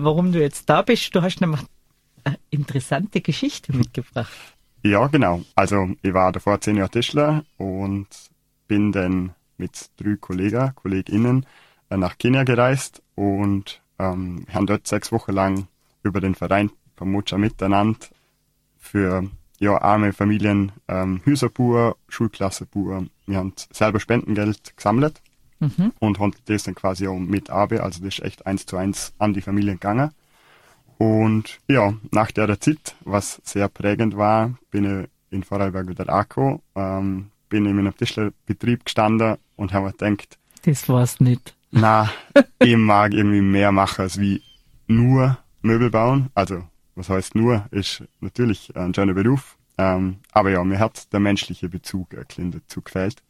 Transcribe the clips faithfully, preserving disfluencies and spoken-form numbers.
warum du jetzt da bist. Du hast nämlich eine interessante Geschichte mitgebracht. Ja, genau. Also ich war davor zehn Jahre Tischler und bin dann mit drei Kollegen, KollegInnen nach Kenia gereist und ähm, haben dort sechs Wochen lang über den Verein Pamoja miteinander für ja, arme Familien ähm, Häuser bauen, Schulklassen bauen. Wir haben selber Spendengeld gesammelt mhm. und haben das dann quasi auch mit Arbeit, also das ist echt eins zu eins an die Familien gegangen. Und ja, nach der Zeit, was sehr prägend war, bin ich in Vorarlberg wieder angekommen, ähm, bin in einem Tischlerbetrieb gestanden und habe mir gedacht, das war's nicht. Na, ich mag irgendwie mehr machen als wie nur Möbel bauen. Also, was heißt nur, ist natürlich ein schöner Beruf. Ähm, aber ja, mir hat der menschliche Bezug ein bisschen dazu gefällt.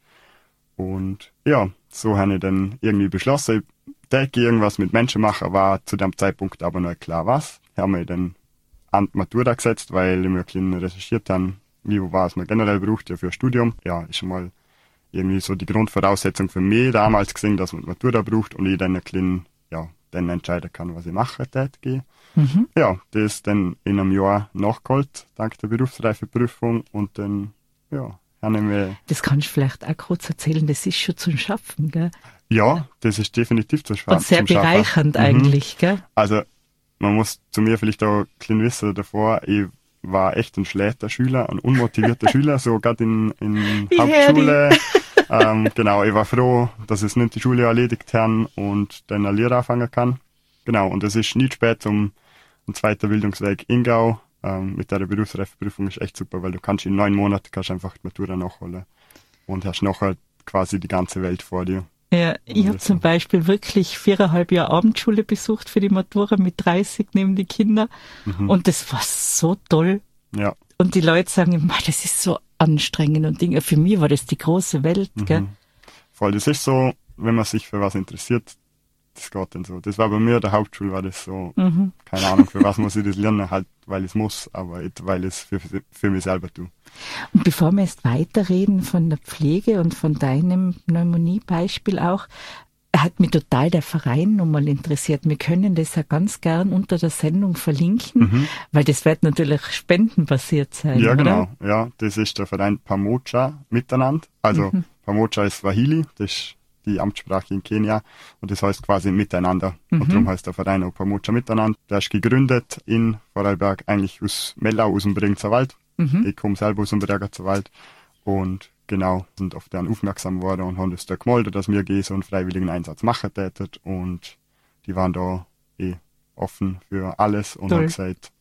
Und ja, so habe ich dann irgendwie beschlossen, ich denke, irgendwas mit Menschen machen, war zu dem Zeitpunkt aber noch nicht klar was. Ich habe mich dann an die Matura gesetzt, weil ich mir ein bisschen recherchiert habe, wie wo was man generell braucht ja für ein Studium. Ja, ist schon mal irgendwie so die Grundvoraussetzung für mich damals gesehen, dass man die Matura braucht und ich dann ein bisschen, ja, dann entscheiden kann, was ich mache, tätig. Mhm. Ja, das ist dann in einem Jahr nachgeholt, dank der Berufsreifeprüfung und dann, ja, habe ich mich... Das kannst du vielleicht auch kurz erzählen, das ist schon zum Schaffen, gell? Ja, das ist definitiv zum Schaffen. Und sehr bereichernd mhm. eigentlich, gell? Also, man muss zu mir vielleicht auch ein bisschen wissen davor, ich war echt ein schlechter Schüler, ein unmotivierter Schüler, so gerade in, in Hauptschule. ähm, genau, ich war froh, dass ich nicht die Schule erledigt habe und dann eine Lehre anfangen kann. Genau, und es ist nicht spät um einen zweiten Bildungsweg in Gau. Ähm, mit der Berufsreifeprüfung ist echt super, weil du kannst in neun Monaten kannst einfach die Matura nachholen und hast nachher quasi die ganze Welt vor dir. Ja, ich habe zum Beispiel wirklich viereinhalb Jahre Abendschule besucht für die Matura mit dreißig neben die Kinder mhm. und das war so toll. Ja. Und die Leute sagen immer, das ist so anstrengend und Dinge. Für mich war das die große Welt, mhm. gell? Voll, das ist so, wenn man sich für was interessiert, das geht dann so. Das war bei mir, der Hauptschule war das so, mhm. keine Ahnung, für was muss ich das lernen, halt, weil ich es muss, aber nicht, weil ich es für, für mich selber tue. Und bevor wir jetzt weiterreden von der Pflege und von deinem Pneumonie-Beispiel auch, hat mich total der Verein nochmal interessiert. Wir können das ja ganz gern unter der Sendung verlinken, mhm. weil das wird natürlich spendenbasiert sein, Ja, oder? genau. Ja, das ist der Verein Pamoja miteinander. Also mhm. Pamoja ist Swahili, das ist die Amtssprache in Kenia und das heißt quasi miteinander. Mhm. Und darum heißt der Verein auch Pamoja miteinander. Der ist gegründet in Vorarlberg, eigentlich aus Mellau, aus dem Bregenzer Wald. Mhm. Ich komme selber aus dem Bregenzer Wald und genau, sind auf den aufmerksam geworden und haben das da gemeldet, dass wir gehen so einen freiwilligen Einsatz machen täten und die waren da eh offen für alles und Toll. Haben gesagt,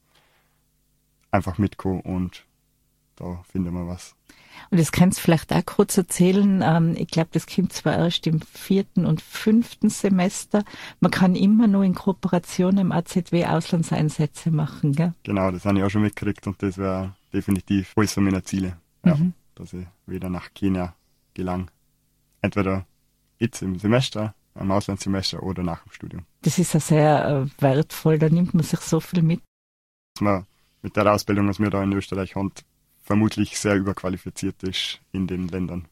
einfach mitkommen und da finden wir was. Und das kannst du vielleicht auch kurz erzählen. Ähm, ich glaube, das kommt zwar erst im vierten und fünften Semester. Man kann immer nur in Kooperation im A Z W Auslandseinsätze machen, gell? Genau, das habe ich auch schon mitgekriegt und das wäre definitiv eines meiner Ziele. Ja, mhm. dass ich wieder nach Kenia gelang. Entweder jetzt im Semester, im Auslandssemester oder nach dem Studium. Das ist ja sehr äh, wertvoll, da nimmt man sich so viel mit. Dass man mit der Ausbildung, was wir da in Österreich haben, vermutlich sehr überqualifiziert ist in den Ländern.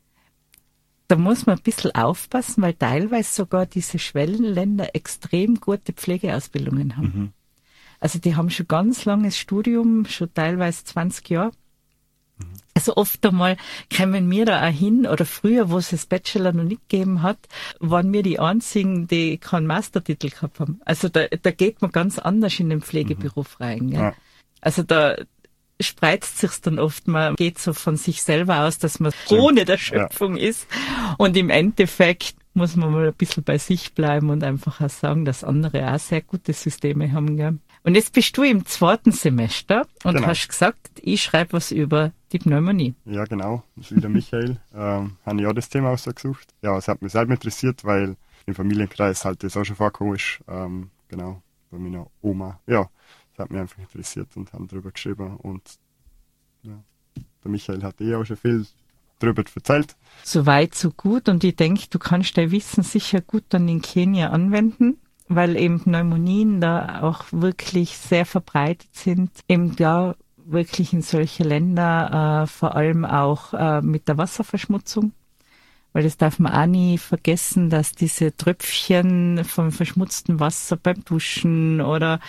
Da muss man ein bisschen aufpassen, weil teilweise sogar diese Schwellenländer extrem gute Pflegeausbildungen haben. Mhm. Also die haben schon ganz langes Studium, schon teilweise zwanzig Jahre. Mhm. Also oft einmal kommen wir da auch hin, oder früher, wo es das Bachelor noch nicht gegeben hat, waren wir die einzigen, die keinen Mastertitel gehabt haben. Also da, da geht man ganz anders in den Pflegeberuf mhm. rein. Gell? Ja. Also da spreizt sich's dann oft, man geht so von sich selber aus, dass man Stimmt. ohne der Schöpfung ja. ist. Und im Endeffekt muss man mal ein bisschen bei sich bleiben und einfach auch sagen, dass andere auch sehr gute Systeme haben. Gell? Und jetzt bist du im zweiten Semester und genau. hast gesagt, ich schreibe was über die Pneumonie. Ja, genau. Das ist wieder Michael. ähm, habe ich auch das Thema ausgesucht. Ja, es hat mich selber interessiert, weil im Familienkreis halt das auch schon vorgekommen ist. Ähm, genau, bei meiner Oma. Ja, das hat mich einfach interessiert und haben darüber geschrieben. Und ja, der Michael hat eh auch schon viel darüber erzählt. So weit, so gut. Und ich denke, du kannst dein Wissen sicher gut dann in Kenia anwenden, weil eben Pneumonien da auch wirklich sehr verbreitet sind. Eben da wirklich in solche Länder, äh, vor allem auch äh, mit der Wasserverschmutzung. Weil das darf man auch nie vergessen, dass diese Tröpfchen vom verschmutzten Wasser beim Duschen oder